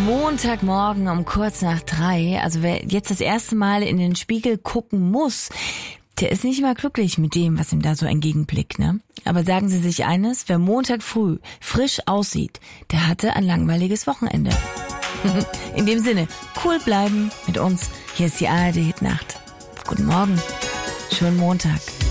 Montagmorgen um kurz nach 3. Also wer jetzt das erste Mal in den Spiegel gucken muss, der ist nicht mal glücklich mit dem, was ihm da so entgegenblickt, ne? Aber sagen Sie sich eines, wer Montag früh frisch aussieht, der hatte ein langweiliges Wochenende. In dem Sinne, cool bleiben mit uns. Hier ist die ARD Hit Nacht. Guten Morgen. Schönen Montag.